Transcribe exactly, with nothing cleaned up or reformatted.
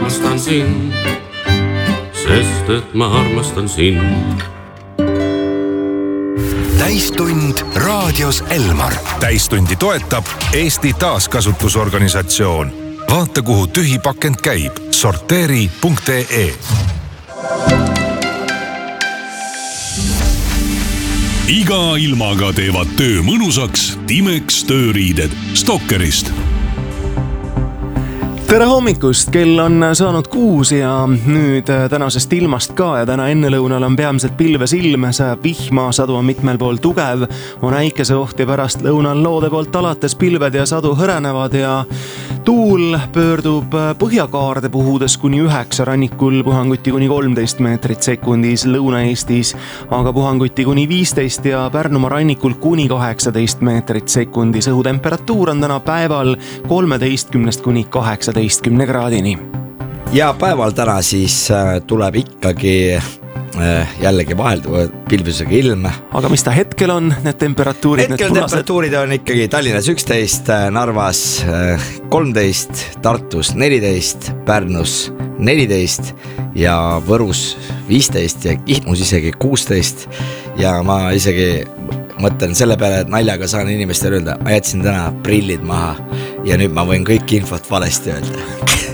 armastan sind, sest et ma armastan sind. Täistund raadios Elmar. Täistundi toetab Eesti Taaskasutusorganisatsioon. Vaata, kuhu tühipakend käib. sorteeri punkt ee. Iga ilmaga teevad töö mõnusaks Timex tööriided Stokkerist. Tere hommikust, kell on saanud kuus ja nüüd tänasest ilmast ka ja täna ennelõunal on peamiselt pilves ilm, sajab vihma, sadu on mitmel pool tugev, on äikese oht ja pärast lõunal loode poolt alates pilved ja sadu hõrenevad ja tuul pöördub põhjakaarde puhudes kuni üheksa, rannikul puhanguti kuni kolmteist meetrit sekundis, Lõuna-Eestis aga puhanguti kuni viisteist ja Pärnumaa rannikul kuni kaheksateist meetrit sekundis. Õhutemperatuur on täna päeval kolmeteistkümnest kuni kaheksateistkümne kraadini. Ja päeval täna siis tuleb ikkagi jällegi vahelduva pilvisega ilm. Aga mis ta hetkel on, need temperatuurid? Hetkel need temperatuurid on ikkagi Tallinnas üksteist, Narvas kolmteist, Tartus neliteist, Pärnus neliteist ja Võrus viisteist ja Kihmus isegi kuusteist. Ja ma isegi mõtlen selle peale, et naljaga saan inimestele öelda, ma jätsin täna prillid maha ja nüüd ma võin kõik infot valesti öelda.